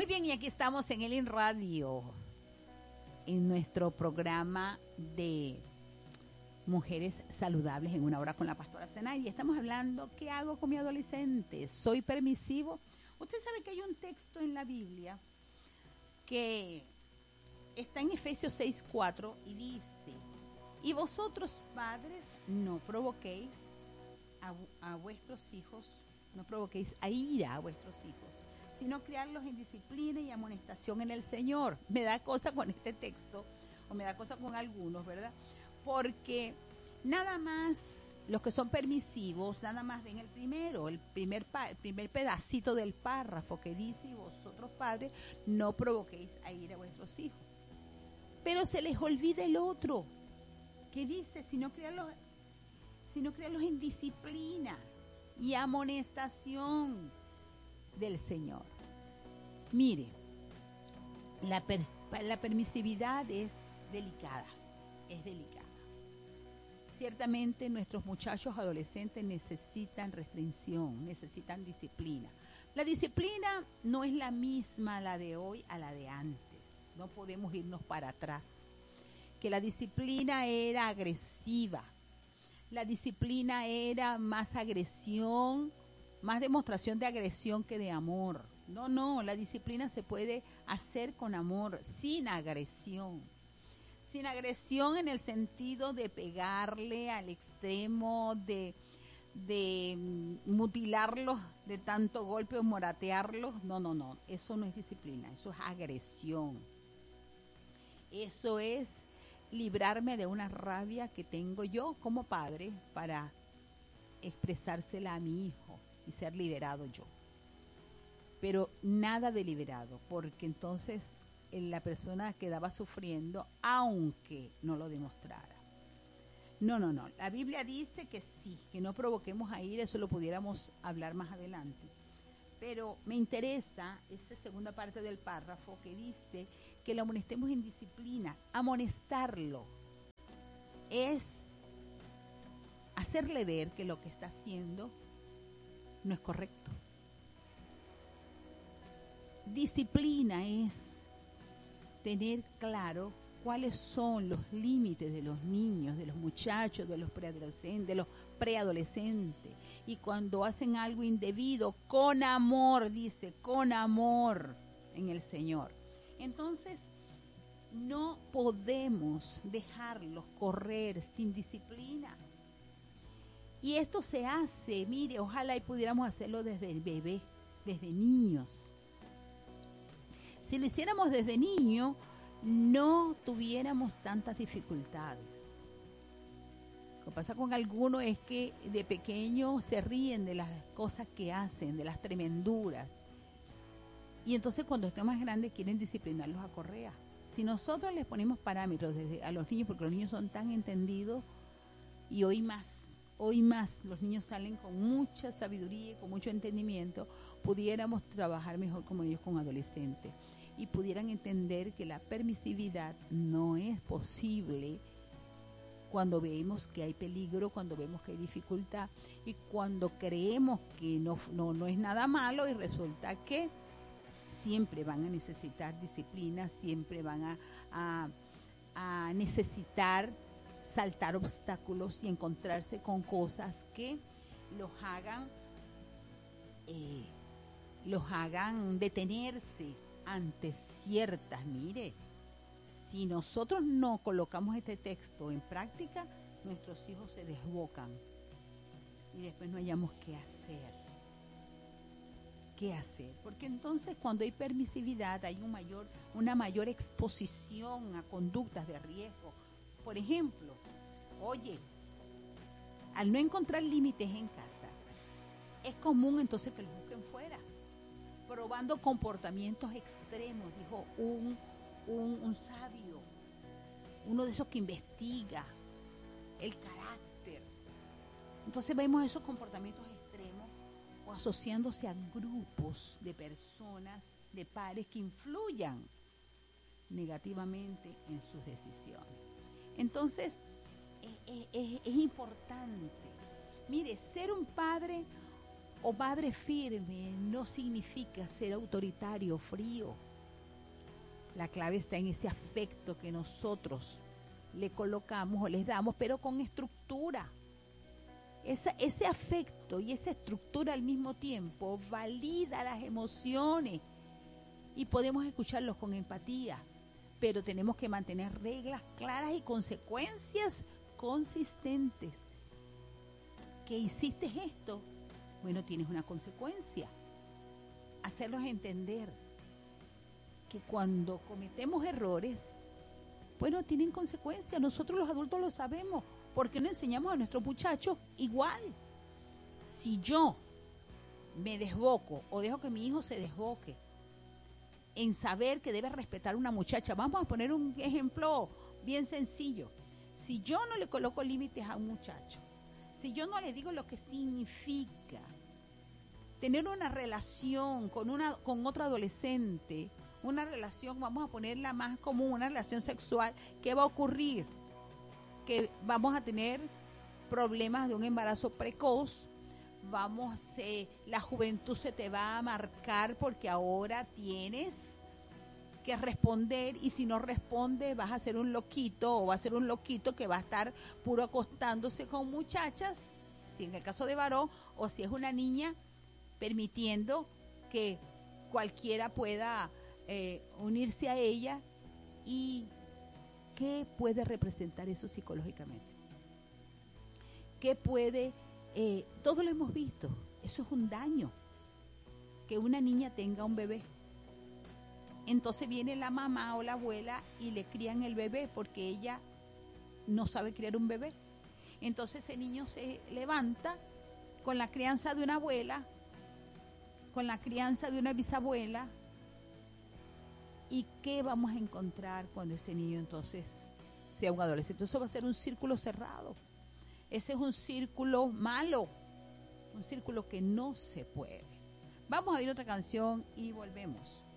Muy bien, y aquí estamos en el Radio, en nuestro programa de Mujeres Saludables en una hora con la pastora Zenaida. Y estamos hablando, ¿qué hago con mi adolescente? ¿Soy permisivo? Usted sabe que hay un texto en la Biblia que está en Efesios 6:4 y dice: y vosotros, padres, no provoquéis a vuestros hijos, no provoquéis a ira a vuestros hijos, sino criarlos en disciplina y amonestación en el Señor. Me da cosa con este texto, o me da cosa con algunos, ¿verdad? Porque nada más los que son permisivos, nada más ven el primer pedacito del párrafo que dice: y vosotros, padres, no provoquéis a ira a vuestros hijos. Pero se les olvida el otro, que dice: sino criarlos en disciplina y amonestación del Señor. Mire, la permisividad es delicada. Ciertamente nuestros muchachos adolescentes necesitan restricción, necesitan disciplina. La disciplina no es la misma la de hoy a la de antes. No podemos irnos para atrás. Que la disciplina era agresiva. La disciplina era más agresión, más demostración de agresión que de amor. No, la disciplina se puede hacer con amor, sin agresión. Sin agresión en el sentido de pegarle al extremo, de mutilarlos de tanto golpe o moratearlos. No, eso no es disciplina, eso es agresión. Eso es librarme de una rabia que tengo yo como padre para expresársela a mi hijo y ser liberado yo. Pero nada de liberado, porque entonces la persona quedaba sufriendo aunque no lo demostrara. No. La Biblia dice que sí, que no provoquemos a ira, eso lo pudiéramos hablar más adelante. Pero me interesa esa segunda parte del párrafo que dice que lo amonestemos en disciplina. Amonestarlo es hacerle ver que lo que está haciendo no es correcto. Disciplina es tener claro cuáles son los límites de los niños, de los muchachos, de los preadolescentes. Y cuando hacen algo indebido, con amor, dice, con amor en el Señor. Entonces, no podemos dejarlos correr sin disciplina. Y esto se hace, mire, ojalá y pudiéramos hacerlo desde el bebé, desde niños. Si lo hiciéramos desde niño, no tuviéramos tantas dificultades. Lo que pasa con algunos es que de pequeño se ríen de las cosas que hacen, de las tremenduras. Y entonces cuando estén más grandes quieren disciplinarlos a correa. Si nosotros les ponemos parámetros a los niños, porque los niños son tan entendidos, y hoy más los niños salen con mucha sabiduría y con mucho entendimiento, pudiéramos trabajar mejor como ellos con adolescentes y pudieran entender que la permisividad no es posible cuando vemos que hay peligro, cuando vemos que hay dificultad y cuando creemos que no es nada malo y resulta que siempre van a necesitar disciplina, siempre van a necesitar saltar obstáculos y encontrarse con cosas que los hagan detenerse ante ciertas. Mire, si nosotros no colocamos este texto en práctica, nuestros hijos se desbocan y después no hayamos qué hacer. Porque entonces cuando hay permisividad hay una mayor exposición a conductas de riesgo. Por ejemplo, al no encontrar límites en casa, es común entonces que los busquen fuera, probando comportamientos extremos, dijo un sabio, uno de esos que investiga el carácter. Entonces vemos esos comportamientos extremos o asociándose a grupos de personas, de pares que influyan negativamente en sus decisiones. Entonces, es importante. Mire, ser un padre o padre firme no significa ser autoritario, frío. La clave está en ese afecto que nosotros le colocamos o les damos, pero con estructura. Ese afecto y esa estructura al mismo tiempo valida las emociones y podemos escucharlos con empatía, pero tenemos que mantener reglas claras y consecuencias consistentes. ¿Que hiciste esto? Bueno, tienes una consecuencia. Hacerlos entender que cuando cometemos errores, bueno, tienen consecuencias. Nosotros los adultos lo sabemos. ¿Por qué no enseñamos a nuestros muchachos igual? Si yo me desboco o dejo que mi hijo se desboque en saber que debe respetar a una muchacha, vamos a poner un ejemplo bien sencillo. Si yo no le coloco límites a un muchacho, si yo no le digo lo que significa tener una relación con otro adolescente, una relación, vamos a ponerla más común, una relación sexual, ¿qué va a ocurrir? Que vamos a tener problemas de un embarazo precoz, la juventud se te va a marcar porque ahora tienes que responder, y si no responde vas a ser un loquito o va a ser un loquito que va a estar puro acostándose con muchachas, si en el caso de varón, o si es una niña, permitiendo que cualquiera pueda unirse a ella. ¿Y qué puede representar eso psicológicamente? ¿Qué puede? Todo lo hemos visto, eso es un daño, que una niña tenga un bebé. Entonces viene la mamá o la abuela y le crían el bebé porque ella no sabe criar un bebé. Entonces ese niño se levanta con la crianza de una abuela, con la crianza de una bisabuela. ¿Y qué vamos a encontrar cuando ese niño entonces sea un adolescente? Eso va a ser un círculo cerrado. Ese es un círculo malo, un círculo que no se puede. Vamos a oír otra canción y volvemos.